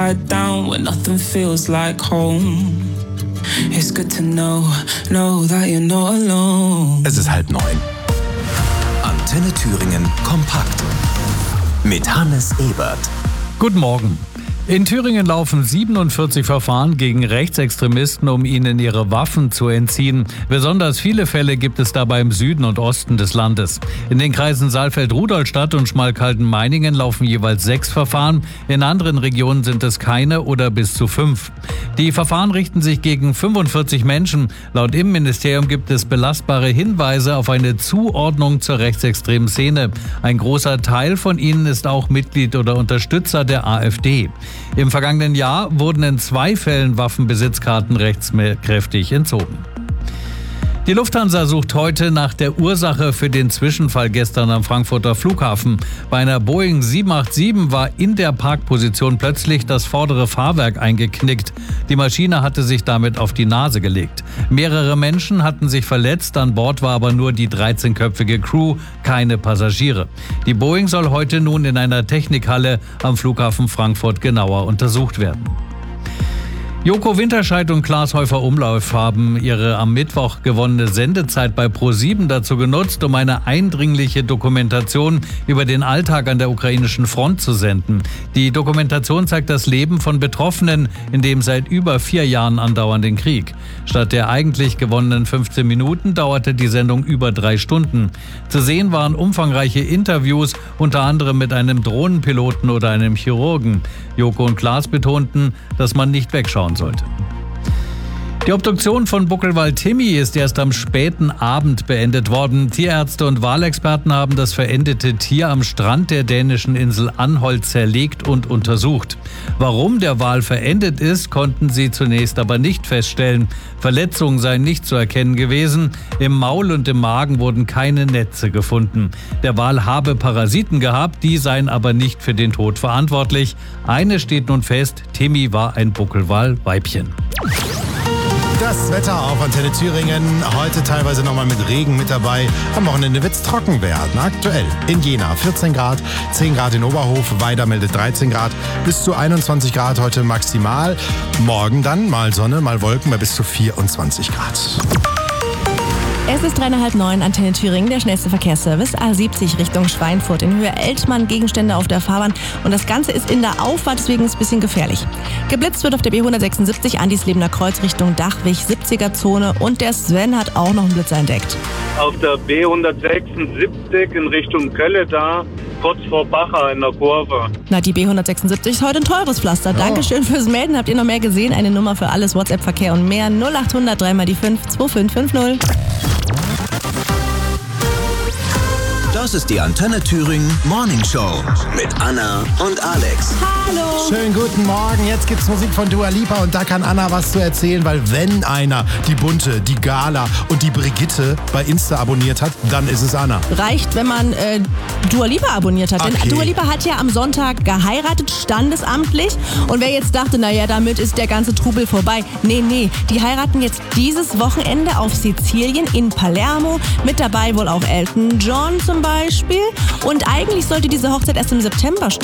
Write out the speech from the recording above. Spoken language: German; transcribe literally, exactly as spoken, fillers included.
upside down when nothing feels like home. It's good to know, know that you're not alone. Es ist halb neun. Antenne Thüringen kompakt mit Hannes Ebert. Guten Morgen. In Thüringen laufen siebenundvierzig Verfahren gegen Rechtsextremisten, um ihnen ihre Waffen zu entziehen. Besonders viele Fälle gibt es dabei im Süden und Osten des Landes. In den Kreisen Saalfeld-Rudolstadt und Schmalkalden-Meiningen laufen jeweils sechs Verfahren. In anderen Regionen sind es keine oder bis zu fünf. Die Verfahren richten sich gegen fünfundvierzig Menschen. Laut Innenministerium gibt es belastbare Hinweise auf eine Zuordnung zur rechtsextremen Szene. Ein großer Teil von ihnen ist auch Mitglied oder Unterstützer der AfD. Im vergangenen Jahr wurden in zwei Fällen Waffenbesitzkarten rechtskräftig entzogen. Die Lufthansa sucht heute nach der Ursache für den Zwischenfall gestern am Frankfurter Flughafen. Bei einer Boeing sieben acht sieben war in der Parkposition plötzlich das vordere Fahrwerk eingeknickt. Die Maschine hatte sich damit auf die Nase gelegt. Mehrere Menschen hatten sich verletzt, an Bord war aber nur die dreizehnköpfige Crew, keine Passagiere. Die Boeing soll heute nun in einer Technikhalle am Flughafen Frankfurt genauer untersucht werden. Joko Winterscheid und Klaas Häufer-Umlauf haben ihre am Mittwoch gewonnene Sendezeit bei ProSieben dazu genutzt, um eine eindringliche Dokumentation über den Alltag an der ukrainischen Front zu senden. Die Dokumentation zeigt das Leben von Betroffenen in dem seit über vier Jahren andauernden Krieg. Statt der eigentlich gewonnenen fünfzehn Minuten dauerte die Sendung über drei Stunden. Zu sehen waren umfangreiche Interviews, unter anderem mit einem Drohnenpiloten oder einem Chirurgen. Joko und Klaas betonten, dass man nicht wegschauen sollte. Die Obduktion von Buckelwal Timmy ist erst am späten Abend beendet worden. Tierärzte und Walexperten haben das verendete Tier am Strand der dänischen Insel Anholt zerlegt und untersucht. Warum der Wal verendet ist, konnten sie zunächst aber nicht feststellen. Verletzungen seien nicht zu erkennen gewesen. Im Maul und im Magen wurden keine Netze gefunden. Der Wal habe Parasiten gehabt, die seien aber nicht für den Tod verantwortlich. Eines steht nun fest, Timmy war ein Buckelwal-Weibchen. Das Wetter auf Antenne Thüringen. Heute teilweise nochmal mit Regen mit dabei. Am Wochenende wird es trocken werden. Aktuell in Jena vierzehn Grad, zehn Grad in Oberhof, Weida meldet dreizehn Grad, bis zu einundzwanzig Grad heute maximal. Morgen dann mal Sonne, mal Wolken bei bis zu vierundzwanzig Grad. Es ist dreieinhalb neun, Antenne Thüringen, der schnellste Verkehrsservice. A siebzig Richtung Schweinfurt in Höhe Eltmann, Gegenstände auf der Fahrbahn. Und das Ganze ist in der Auffahrt, deswegen ist es ein bisschen gefährlich. Geblitzt wird auf der B hundertsechsundsiebzig Andislebener Kreuz Richtung Dachwig, siebziger Zone. Und der Sven hat auch noch einen Blitzer entdeckt. Auf der B hundertsechsundsiebzig in Richtung Kölle da, kurz vor Bacher in der Kurve. Na, die B hundertsechsundsiebzig ist heute ein teures Pflaster. Ja. Dankeschön fürs Melden. Habt ihr noch mehr gesehen? Eine Nummer für alles, WhatsApp-Verkehr und mehr. null acht hundert drei mal die fünf zwei fünf fünf null. Das ist die Antenne Thüringen Morning Show mit Anna und Alex. Hallo. Schönen guten Morgen. Jetzt gibt's Musik von Dua Lipa und da kann Anna was zu erzählen, weil wenn einer die Bunte, die Gala und die Brigitte bei Insta abonniert hat, dann ist es Anna. Reicht, wenn man äh, Dua Lipa abonniert hat. Okay. Denn Dua Lipa hat ja am Sonntag geheiratet, standesamtlich. Und wer jetzt dachte, naja, damit ist der ganze Trubel vorbei. Nee, nee, die heiraten jetzt dieses Wochenende auf Sizilien in Palermo. Mit dabei wohl auch Elton John zum Beispiel. Und eigentlich sollte diese Hochzeit erst im September stattfinden.